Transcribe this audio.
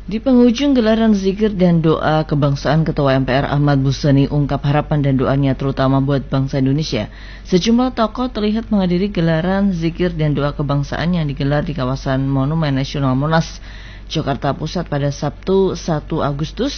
Di penghujung gelaran zikir dan doa kebangsaan, Ketua MPR Ahmad Busani ungkap harapan dan doanya terutama buat bangsa Indonesia. Sejumlah tokoh terlihat menghadiri gelaran zikir dan doa kebangsaan yang digelar di kawasan Monumen Nasional Monas, Jakarta Pusat pada Sabtu 1 Agustus.